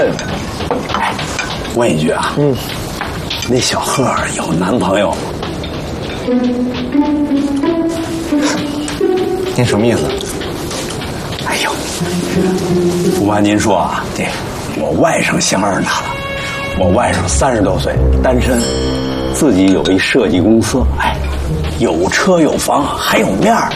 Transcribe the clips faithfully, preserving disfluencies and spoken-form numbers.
哎，问一句啊，嗯，那小贺有男朋友？ 您什么意思？ 哎呦，不瞒您说啊，这我外甥相中他了。我外甥三十多岁，单身，自己有一设计公司，哎，有车有房还有面儿，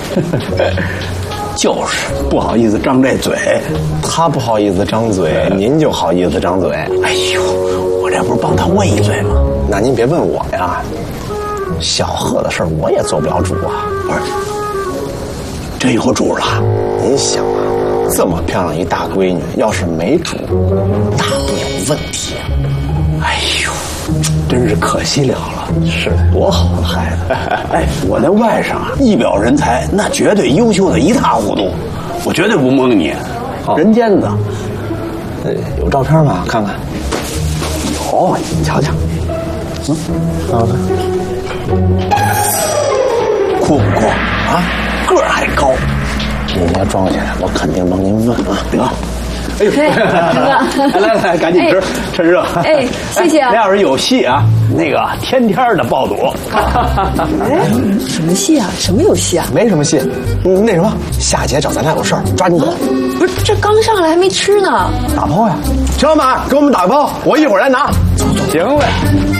就是不好意思张这嘴。 他不好意思张嘴，您就好意思张嘴。 哎呦，我这不是帮他问一嘴吗？ 那您别问我呀，小贺的事儿我也做不了主啊。 不是，真有主了？ 您想啊，这么漂亮一大闺女，要是没主，大不了问题。 哎呦，真是可惜了了。 是， 多好的孩子！哎，我那外甥啊，一表人才，那绝对优秀的一塌糊涂，我绝对不蒙你。 好， 人间的， 呃，有照片吗？看看。 有，你瞧瞧。嗯， 看看。 酷不酷啊？个儿还高。 您别装起来，我肯定帮您问啊。 得。 哎呦，哥， 来来来，赶紧吃，趁热。 哎，谢谢啊。 那要是有戏啊，那个天天的爆肚。 哎，什么戏啊？什么有戏啊？ 没什么戏。嗯，那什么，夏姐找咱俩有事儿，抓紧走。 不是，这刚上来还没吃呢。 打包呀！小马，给我们打包，我一会儿来拿。 走走，行嘞。